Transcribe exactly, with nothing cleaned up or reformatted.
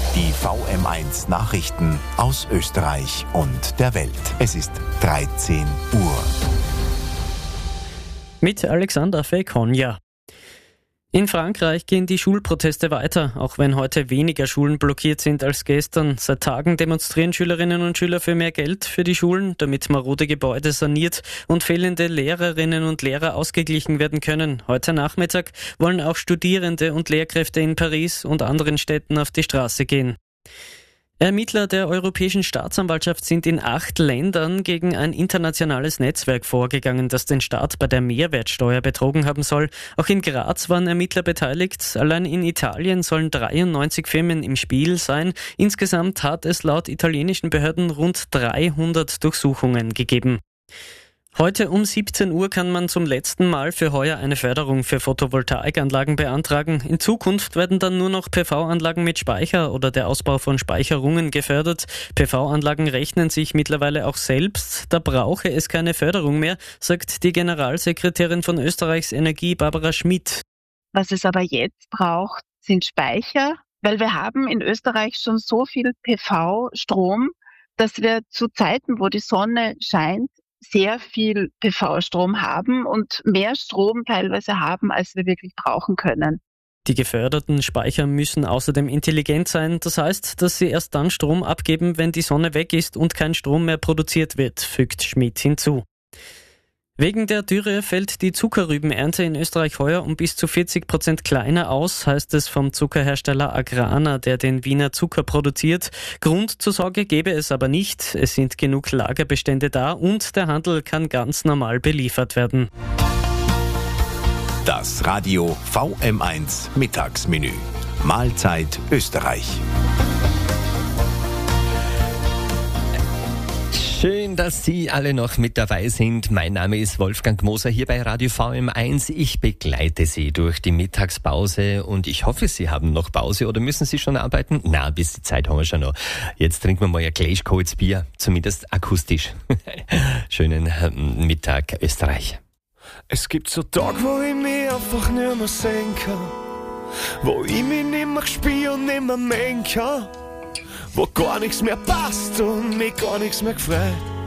Die V M eins Nachrichten aus Österreich und der Welt. Es ist dreizehn Uhr. Mit Alexander Fekonja. In Frankreich gehen die Schulproteste weiter, auch wenn heute weniger Schulen blockiert sind als gestern. Seit Tagen demonstrieren Schülerinnen und Schüler für mehr Geld für die Schulen, damit marode Gebäude saniert und fehlende Lehrerinnen und Lehrer ausgeglichen werden können. Heute Nachmittag wollen auch Studierende und Lehrkräfte in Paris und anderen Städten auf die Straße gehen. Ermittler der Europäischen Staatsanwaltschaft sind in acht Ländern gegen ein internationales Netzwerk vorgegangen, das den Staat bei der Mehrwertsteuer betrogen haben soll. Auch in Graz waren Ermittler beteiligt. Allein in Italien sollen dreiundneunzig Firmen im Spiel sein. Insgesamt hat es laut italienischen Behörden rund dreihundert Durchsuchungen gegeben. Heute um siebzehn Uhr kann man zum letzten Mal für heuer eine Förderung für Photovoltaikanlagen beantragen. In Zukunft werden dann nur noch P V-Anlagen mit Speicher oder der Ausbau von Speicherungen gefördert. P V-Anlagen rechnen sich mittlerweile auch selbst. Da brauche es keine Förderung mehr, sagt die Generalsekretärin von Österreichs Energie, Barbara Schmidt. Was es aber jetzt braucht, sind Speicher, weil wir haben in Österreich schon so viel P V-Strom, dass wir zu Zeiten, wo die Sonne scheint, sehr viel P V-Strom haben und mehr Strom teilweise haben, als wir wirklich brauchen können. Die geförderten Speicher müssen außerdem intelligent sein. Das heißt, dass sie erst dann Strom abgeben, wenn die Sonne weg ist und kein Strom mehr produziert wird, fügt Schmidt hinzu. Wegen der Dürre fällt die Zuckerrübenernte in Österreich heuer um bis zu vierzig Prozent kleiner aus, heißt es vom Zuckerhersteller Agrana, der den Wiener Zucker produziert. Grund zur Sorge gebe es aber nicht. Es sind genug Lagerbestände da und der Handel kann ganz normal beliefert werden. Das Radio V M eins Mittagsmenü. Mahlzeit Österreich. Schön, dass Sie alle noch mit dabei sind. Mein Name ist Wolfgang Moser hier bei Radio V M eins. Ich begleite Sie durch die Mittagspause und ich hoffe, Sie haben noch Pause oder müssen Sie schon arbeiten? Na, bis die Zeit haben wir schon noch. Jetzt trinken wir mal ein Gläsch kaltes Bier, zumindest akustisch. Schönen Mittag, Österreich. Es gibt so Tage, wo ich mich einfach nicht mehr sehen kann, wo ich mich nicht mehr spüre und nicht mehr mengen kann, wo gar nichts mehr passt und mich gar nichts mehr gefreut.